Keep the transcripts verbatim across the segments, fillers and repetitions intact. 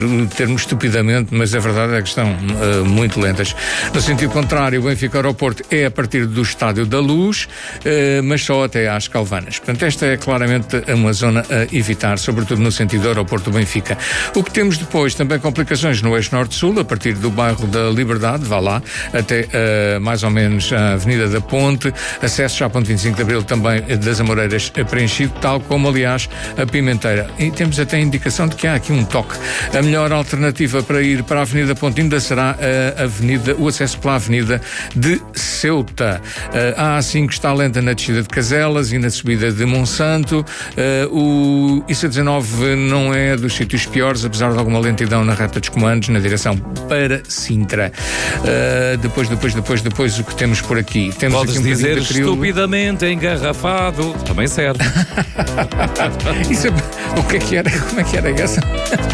termo estupidamente, mas a verdade é que estão uh, muito lentas. No sentido contrário, o Benfica Aeroporto é a partir do Estádio da Luz, uh, mas só até às Calvanas. Portanto, esta é claramente uma zona a evitar, sobretudo no sentido do Aeroporto do Benfica. O que temos depois, também complicações no eixo Norte-Sul, a partir do bairro da Liberdade, vá lá, até uh, mais ou menos a Avenida da Ponte, acesso já à Ponte vinte e cinco de Abril também das Amoreiras preenchido, tal como, aliás, a Pimenteira. E temos até a indicação de que há aqui um toque. A melhor alternativa para ir para a Avenida Ponte ainda será a avenida, o acesso pela Avenida de Ceuta. A A cinco está lenta na descida de Caselas e na subida de Monsanto. O I C dezanove não é dos sítios piores, apesar de alguma lentidão na reta dos comandos na direção para Sintra. Depois, depois, depois, depois o que temos por aqui? Temos Podes aqui um dizer estupidamente engarrafado. Também serve. Isso é... O que é que era? Como é que era essa?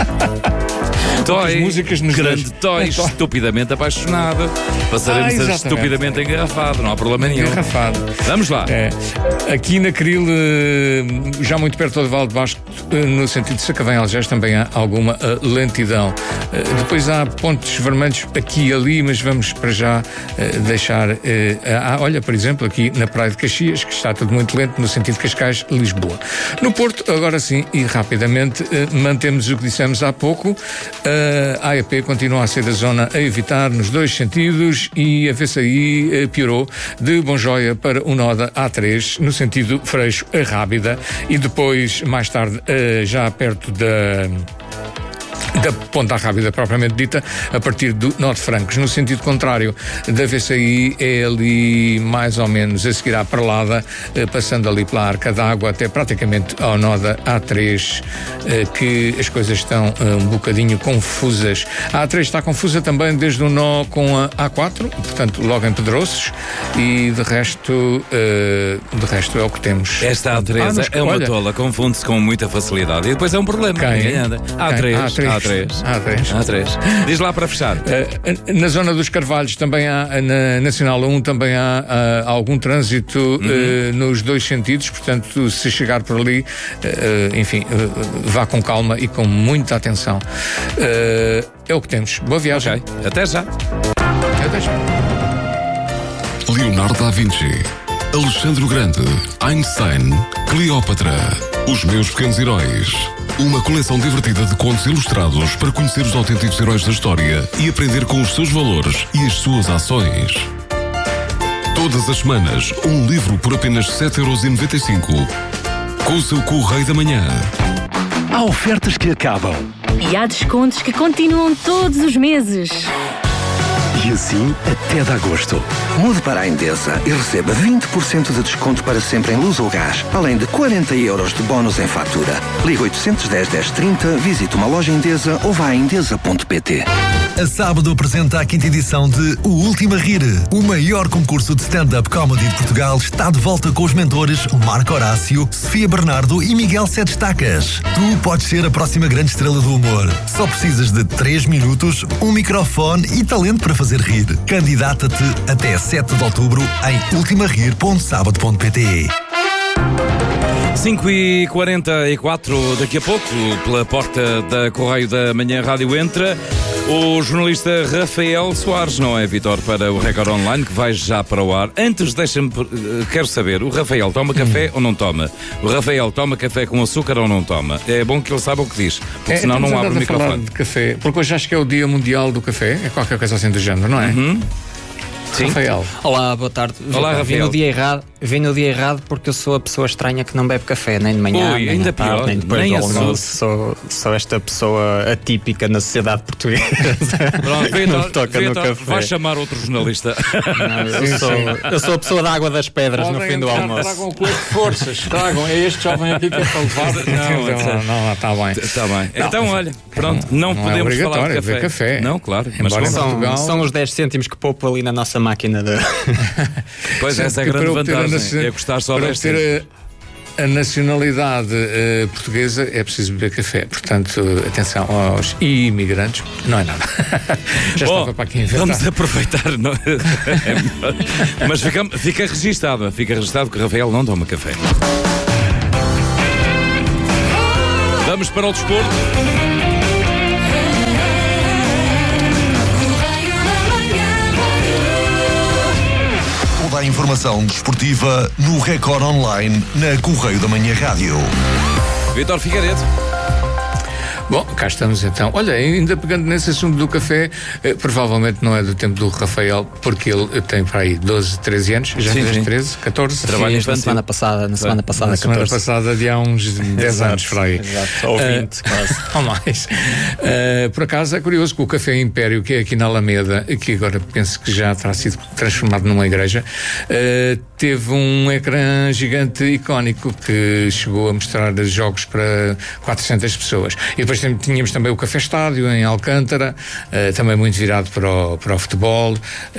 Toy, músicas nos grande dois. Toy, É, toy. estupidamente apaixonado. Passaremos Ah, a exatamente. estupidamente engarrafado, não há problema nenhum. Engarrafado. Vamos lá. É. Aqui na Cril, eh, já muito perto do Val de Basco, eh, no sentido de Sacavém-Algés, também há alguma eh, lentidão. Eh, depois há pontos vermelhos aqui e ali, mas vamos para já eh, deixar... eh, há, olha, por exemplo, aqui na Praia de Caxias, que está tudo muito lento, no sentido de Cascais-Lisboa. No Porto, agora sim, e rapidamente, eh, mantemos o que dissemos há pouco. A A E P continua a ser a zona a evitar nos dois sentidos e a V C I eh, piorou de Bonjoia para o nó da A três, no sentido Freixo a Rábida, e depois, mais tarde, eh, já perto da... da Ponta Rábida propriamente dita, a partir do nó de Francos. No sentido contrário da V C I, é ali mais ou menos a seguir à Perlada, eh, passando ali pela Arca d'Água até praticamente ao nó da A três, eh, que as coisas estão eh, um bocadinho confusas. A A três está confusa também desde o nó com a A quatro, portanto logo em Pedroços, e de resto eh, de resto é o que temos. Esta A três Ah, mas, é uma olha, tola, confunde-se com muita facilidade e depois é um problema. Quem? Ninguém anda. A três. A três. A três. A três. A três. Diz lá para fechar. Uh, na zona dos Carvalhos também há, na Nacional um também há uh, algum trânsito uhum. uh, nos dois sentidos, portanto, se chegar por ali, uh, enfim, uh, vá com calma e com muita atenção. Uh, é o que temos. Boa viagem. Ok. Até já. Até já. Leonardo da Vinci, Alexandre o Grande, Einstein, Cleópatra, Os Meus Pequenos Heróis. Uma coleção divertida de contos ilustrados para conhecer os autênticos heróis da história e aprender com os seus valores e as suas ações. Todas as semanas, um livro por apenas sete euros e noventa e cinco. Com o seu Correio da Manhã. Há ofertas que acabam. E há descontos que continuam todos os meses. E assim até de agosto. Mude para a Endesa e receba vinte por cento de desconto para sempre em luz ou gás, além de quarenta euros de bónus em fatura. Ligue oitocentos e dez, dez trinta, visite uma loja Endesa ou vá a endesa ponto pt. A Sábado apresenta a quinta edição de O Último a Rir. O maior concurso de stand-up comedy de Portugal está de volta com os mentores Marco Horácio, Sofia Bernardo e Miguel Sete Estacas. Tu podes ser a próxima grande estrela do humor. Só precisas de três minutos, um microfone e talento para fazer rir. Candidata-te até sete de outubro em ultimarir ponto sábado ponto pt. cinco e quarenta e quatro, daqui a pouco, pela porta da Correio da Manhã Rádio entra o jornalista Rafael Soares, não é, Vitor, para o Record Online, que vai já para o ar. Antes, deixa-me, quero saber, o Rafael toma café hum. ou não toma? O Rafael toma café com açúcar ou não toma? É bom que ele saiba o que diz, porque é, senão não abre o microfone. Falar de café, porque hoje acho que é o Dia Mundial do Café, é qualquer coisa assim do género, não é? Uhum. Sim. Rafael. Olá, boa tarde. Olá, Rafael. Vim no dia errado, vim no dia errado porque eu sou a pessoa estranha que não bebe café, nem de manhã, Ui, nem ainda à tarde, pior, nem depois nem do açúcar. almoço. Sou, sou esta pessoa atípica na sociedade portuguesa. Pronto, que não Vitor, toca Vitor, no café. vai chamar outro jornalista. Não, eu, sou, eu sou a pessoa da água das pedras Podem no fim do entrar, almoço. Tragam o colete de forças, tragam, é este jovem aqui que é para levar. Não, não, não, está bem. Está bem. Não, então, olha, pronto, não, não podemos é falar de café. beber café. Não, claro. Embora Mas em São, Portugal- são os dez cêntimos que poupo ali na nossa máquina de... Pois, essa é a Que grande para obter a vantagem, nacion- é gostar só para destas. obter a, a nacionalidade uh, portuguesa é preciso beber café. Portanto, atenção aos imigrantes, não é nada. Já Bom, estava para aqui inventar. vamos aproveitar. Não? Mas fica, fica registado, fica registado que o Rafael não toma café. Vamos para o desporto. informação desportiva no Record Online, na Correio da Manhã Rádio. Vítor Figueiredo. Bom, cá estamos então. Olha, ainda pegando nesse assunto do café, eh, provavelmente não é do tempo do Rafael, porque ele tem para aí doze, treze anos, já sim, fez sim. treze, catorze. Trabalhas na semana passada, na semana passada, Na semana catorze. passada, de há uns dez anos, para aí. Exato, ou vinte, uh, quase. Ou mais. Uh, por acaso é curioso que o Café Império, que é aqui na Alameda, que agora penso que já terá sido transformado numa igreja, uh, teve um ecrã gigante icónico que chegou a mostrar jogos para quatrocentas pessoas. E depois tínhamos também o Café Estádio em Alcântara, uh, também muito virado para o, para o futebol.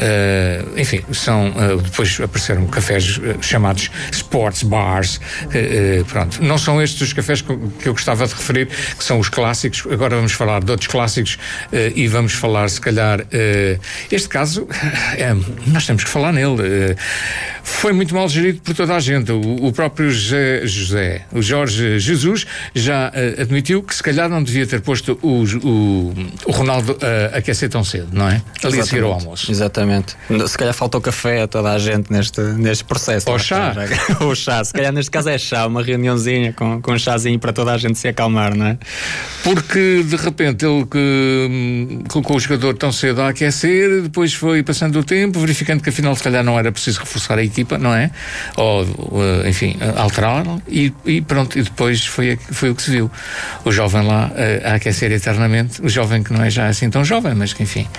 Uh, enfim, são, uh, depois apareceram cafés uh, chamados sports bars. Uh, uh, pronto, não são estes os cafés que, que eu gostava de referir, que são os clássicos. Agora vamos falar de outros clássicos uh, e vamos falar, se calhar, uh, este caso, é, nós temos que falar nele. Uh, foi muito mal gerido por toda a gente. O, o próprio José, José, o Jorge Jesus, já uh, admitiu que se calhar não devia ter posto o, o, o Ronaldo a uh, aquecer tão cedo, não é? Ali a seguir ao almoço. Exatamente. Se calhar faltou café a toda a gente neste, neste processo. Ou chá. Ou chá. Se calhar neste caso é chá, uma reuniãozinha com, com um chazinho para toda a gente se acalmar, não é? Porque de repente ele que hum, colocou o jogador tão cedo a aquecer, depois foi passando o tempo, verificando que afinal se calhar não era preciso reforçar a equipa, não é? Ou, uh, enfim, uh, alterá-lo e, e pronto, e depois foi, foi o que se viu. O jovem lá uh, a aquecer eternamente, o jovem que não é já assim tão jovem, mas que enfim.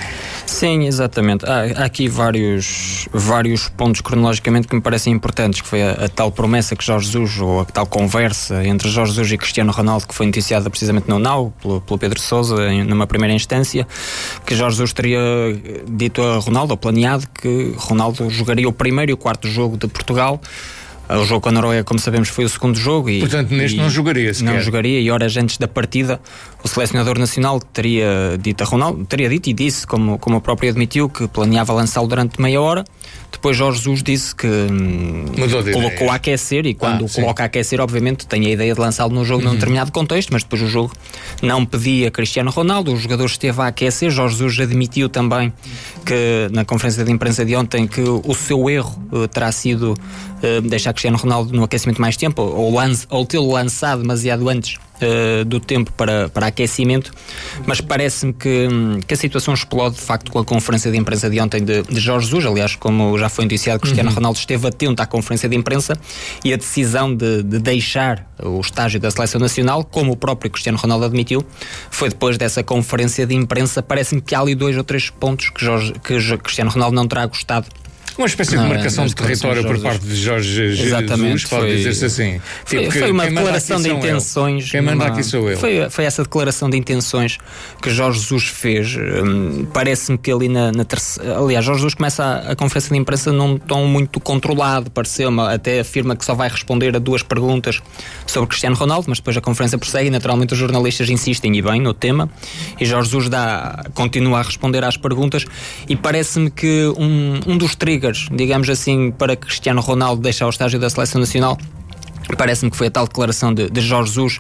Sim, exatamente. Há, há aqui vários, vários pontos cronologicamente que me parecem importantes, que foi a, a tal promessa que Jorge Jesus, ou a tal conversa entre Jorge Jesus e Cristiano Ronaldo, que foi noticiada precisamente no N A U, pelo, pelo Pedro Sousa, em, numa primeira instância, que Jorge Jesus teria dito a Ronaldo, ou planeado, que Ronaldo jogaria o primeiro e o quarto jogo de Portugal. O jogo com a Noruega, como sabemos, foi o segundo jogo. E, portanto, neste e não jogaria sequer. Não jogaria, e horas antes da partida, o selecionador nacional teria dito a Ronaldo, teria dito e disse, como, como o próprio admitiu, que planeava lançá-lo durante meia hora. Depois Jorge Jesus disse que Mudou de colocou ideia. a aquecer, e quando Ah, o coloca a aquecer, obviamente tem a ideia de lançá-lo num jogo uhum. num determinado contexto, mas depois o jogo não pedia Cristiano Ronaldo, o jogador esteve a aquecer. Jorge Jesus admitiu também que na conferência de imprensa de ontem que o seu erro uh, terá sido uh, deixar Cristiano Ronaldo no aquecimento mais tempo, ou, lance, ou tê-lo lançado demasiado antes Uh, do tempo para, para aquecimento, mas parece-me que, que a situação explode de facto com a conferência de imprensa de ontem de, de Jorge Jesus. Aliás, como já foi noticiado, Cristiano uhum. Ronaldo esteve atento à conferência de imprensa, e a decisão de, de deixar o estágio da seleção nacional, como o próprio Cristiano Ronaldo admitiu, foi depois dessa conferência de imprensa. Parece-me que há ali dois ou três pontos que, Jorge, que Cristiano Ronaldo não terá gostado. Uma espécie de não, marcação de território por parte de Jorge Jesus, pode dizer-se assim. Foi, tipo, foi uma quem declaração de intenções. Eu. Quem manda uma, aqui sou eu. Foi, foi essa declaração de intenções que Jorge Jesus fez. Hum, parece-me que ali na, na terceira. Aliás, Jorge Jesus começa a, a conferência de imprensa num tom muito controlado, pareceu-me, até afirma que só vai responder a duas perguntas sobre Cristiano Ronaldo, mas depois a conferência prossegue e naturalmente os jornalistas insistem, e bem, no tema, e Jorge Jesus dá, continua a responder às perguntas, e parece-me que um, um dos triggers, digamos assim, para Cristiano Ronaldo deixar o estágio da seleção nacional, parece-me que foi a tal declaração de, de Jorge Jesus,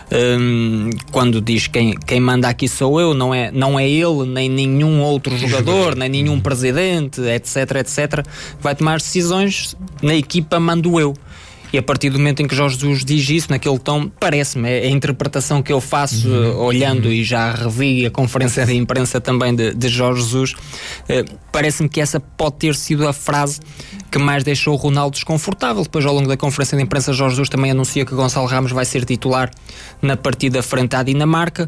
um, quando diz quem, quem manda aqui sou eu, não é, não é ele, nem nenhum outro jogador, nem nenhum presidente, etc, etc, vai tomar decisões, na equipa mando eu. E a partir do momento em que Jorge Jesus diz isso, naquele tom, parece-me, é a interpretação que eu faço, uhum. uh, olhando, e já revi a conferência de imprensa também de, de Jorge Jesus, uh, parece-me que essa pode ter sido a frase que mais deixou o Ronaldo desconfortável. Depois, ao longo da conferência de imprensa, Jorge Jesus também anuncia que Gonçalo Ramos vai ser titular na partida frente à Dinamarca.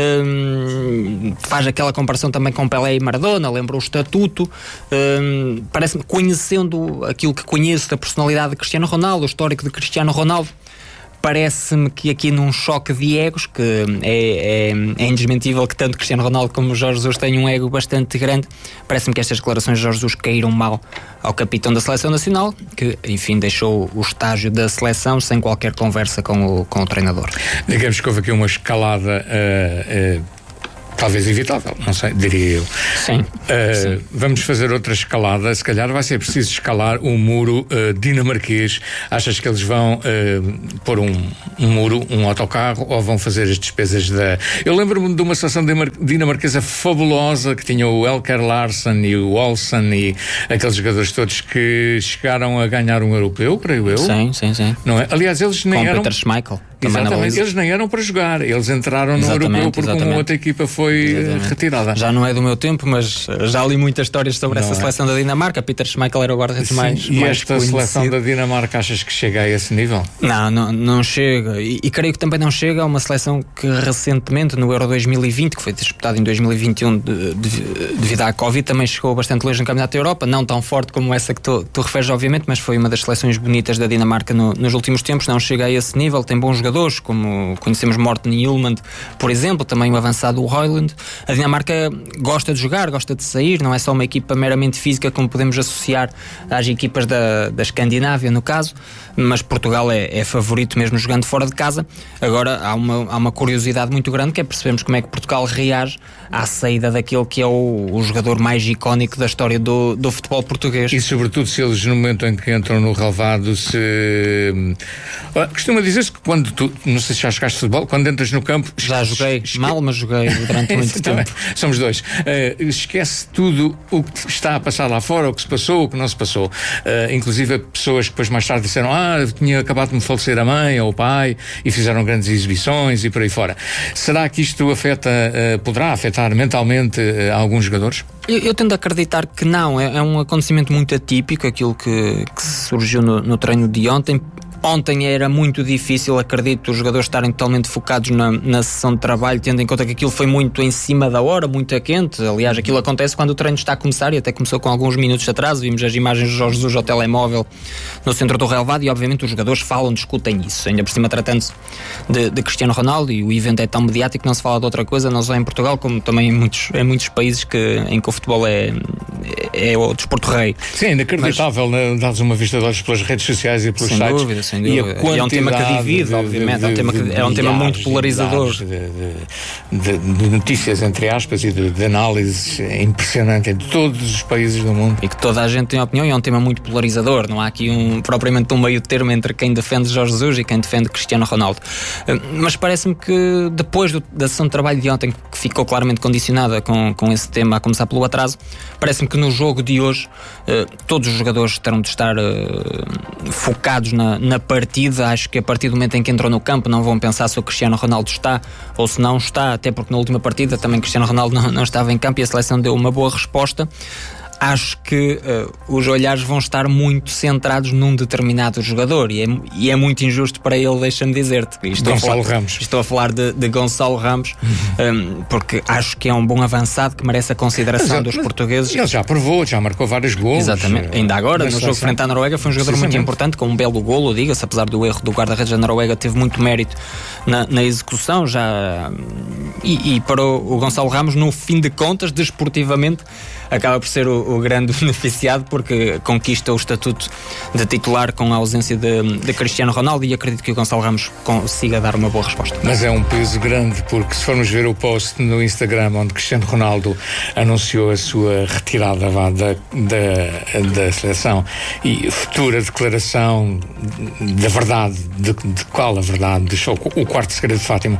Um, faz aquela comparação também com Pelé e Maradona, lembra o estatuto. Um, parece-me, conhecendo aquilo que conheço da personalidade de Cristiano Ronaldo, o histórico de Cristiano Ronaldo, parece-me que aqui num choque de egos, que é, é, é indesmentível que tanto Cristiano Ronaldo como Jorge Jesus têm um ego bastante grande, parece-me que estas declarações de Jorge Jesus caíram mal ao capitão da seleção nacional, que enfim deixou o estágio da seleção sem qualquer conversa com o, com o treinador. Digamos que houve aqui uma escalada uh, uh, talvez evitável, não sei, diria eu. Sim, uh, sim. Vamos fazer outra escalada, se calhar vai ser preciso escalar um muro uh, dinamarquês. Achas que eles vão uh, pôr um, um muro, um autocarro, ou vão fazer as despesas da... Eu lembro-me de uma seleção dinamarquesa fabulosa que tinha o Elker Larsen e o Olsen e aqueles jogadores todos que chegaram a ganhar um europeu, creio eu. Sim, sim, sim. Não é? Aliás, eles nem Com eram... Peter Schmeichel. Exatamente, eles nem eram para jogar, eles entraram no Exatamente, europeu porque exatamente. uma outra equipa foi Exatamente. retirada. Já não é do meu tempo, mas já li muitas histórias sobre Não essa é. seleção da Dinamarca. Peter Schmeichel era o guarda-redes mais, E mais esta conhecido. seleção da Dinamarca, achas que chega a esse nível? Não, não, não chega. E, e creio que também não chega a uma seleção que recentemente, no Euro dois mil e vinte, que foi disputado em dois mil e vinte e um de, de, devido à Covid, também chegou bastante longe no Campeonato da Europa. Não tão forte como essa que tu, tu referes, obviamente, mas foi uma das seleções bonitas da Dinamarca no, nos últimos tempos. Não chega a esse nível. Tem bons jogadores, como conhecemos Morten Hjulmand, por exemplo, também o avançado o Højlund. A Dinamarca gosta de jogar, gosta de sair, não é só uma equipa meramente física como podemos associar às equipas da, da Escandinávia, no caso, mas Portugal é, é favorito mesmo jogando fora de casa. Agora há uma, há uma curiosidade muito grande, que é percebermos como é que Portugal reage à saída daquele que é o, o jogador mais icónico da história do, do futebol português. E sobretudo se eles, no momento em que entram no relvado, se... Ah, costuma dizer-se que quando tu, não sei se já jogaste futebol, quando entras no campo... Já joguei, esque... mal, mas joguei durante muito tempo. Somos dois. Uh, esquece tudo o que está a passar lá fora, o que se passou, o que não se passou. Uh, inclusive pessoas que depois mais tarde disseram, ah, tinha acabado de me falecer a mãe ou o pai, e fizeram grandes exibições e por aí fora. Será que isto afeta, uh, poderá afetar mentalmente uh, alguns jogadores? Eu, eu tendo a acreditar que não. É, é um acontecimento muito atípico, aquilo que, que surgiu no, no treino de ontem. Ontem era muito difícil, acredito, os jogadores estarem totalmente focados na, na sessão de trabalho, tendo em conta que aquilo foi muito em cima da hora, muito a quente. Aliás, aquilo acontece quando o treino está a começar, e até começou com alguns minutos de atraso. Vimos as imagens de Jorge Jesus ao telemóvel no centro do relvado, e obviamente os jogadores falam, discutem isso. Ainda por cima, tratando-se de, de Cristiano Ronaldo, e o evento é tão mediático que não se fala de outra coisa, não só em Portugal, como também em muitos, em muitos países que, em que o futebol é, é, é o desporto rei. Sim, é inacreditável, mas, né, dar-nos uma vista de olhos pelas redes sociais e pelos sem sites. Dúvida, sem dúvida. E, a e é um tema que divide, de, obviamente. de, é um tema, que, de, é um tema muito polarizador. De, de, de notícias, entre aspas, e de, de análises impressionante em todos os países do mundo. E que toda a gente tem opinião, e é um tema muito polarizador. Não há aqui um, propriamente um meio termo entre quem defende Jorge Jesus e quem defende Cristiano Ronaldo. Mas parece-me que depois do, da sessão de trabalho de ontem, que ficou claramente condicionada com, com esse tema, a começar pelo atraso, parece-me que no jogo de hoje eh, todos os jogadores terão de estar eh, focados na, na partida. Acho que a partir do momento em que entram no campo não vão pensar se o Cristiano Ronaldo está ou se não está, até porque na última partida também Cristiano Ronaldo não, não estava em campo e a seleção deu uma boa resposta. Acho que uh, os olhares vão estar muito centrados num determinado jogador, e é, e é muito injusto para ele, deixa-me dizer-te. Estou Gonçalo a falar, Ramos. Estou a falar de, de Gonçalo Ramos, uhum. um, porque acho que é um bom avançado que merece a consideração mas, dos mas, portugueses. Ele já provou, já marcou vários golos. Exatamente, ainda agora, no jogo frente à Noruega, foi um jogador muito importante, com um belo golo, diga-se, apesar do erro do guarda-redes da Noruega, teve muito mérito na, na execução, já. E, e para o, o Gonçalo Ramos, no fim de contas, desportivamente, acaba por ser o, o grande beneficiado, porque conquista o estatuto de titular com a ausência de, de Cristiano Ronaldo, e acredito que o Gonçalo Ramos consiga dar uma boa resposta. Mas é um peso grande, porque se formos ver o post no Instagram onde Cristiano Ronaldo anunciou a sua retirada vá, da, da, da seleção, e futura declaração da verdade, de, de qual a verdade, deixou o quarto segredo de Fátima.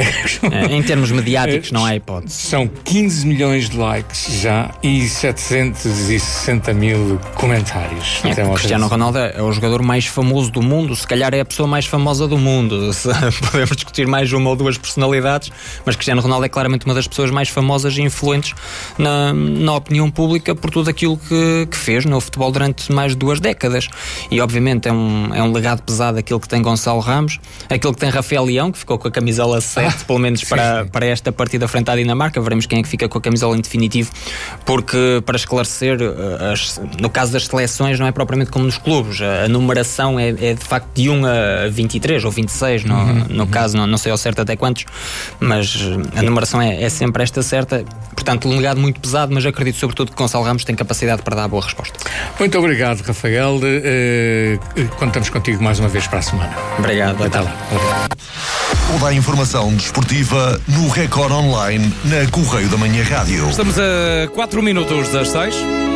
É, em termos mediáticos não há hipótese. São quinze milhões de likes já e setecentos e sessenta mil comentários. É, o Cristiano Ronaldo é o jogador mais famoso do mundo, se calhar é a pessoa mais famosa do mundo. Podemos discutir mais uma ou duas personalidades, mas Cristiano Ronaldo é claramente uma das pessoas mais famosas e influentes na, na opinião pública por tudo aquilo que, que fez no futebol durante mais de duas décadas. E obviamente é um, é um legado pesado aquilo que tem Gonçalo Ramos, aquilo que tem Rafael Leão, que ficou com a camisola sete, ah, pelo menos para, para esta partida frente à Dinamarca. Veremos quem é que fica com a camisola em definitivo, porque para esclarecer, as, no caso das seleções não é propriamente como nos clubes, a, a numeração é, é de facto de um a vinte e três ou vinte e seis, no, uhum, no uhum. caso, não, não sei ao certo até quantos, mas a numeração é, é sempre esta certa. Portanto, um legado muito pesado, mas acredito sobretudo que Gonçalo Ramos tem capacidade para dar a boa resposta. Muito obrigado, Rafael. Uh, contamos contigo mais uma vez para a semana. Obrigado. Até lá. Obrigado. Toda a informação desportiva no Record Online, na Correio da Manhã Rádio. Estamos a quatro minutos das seis.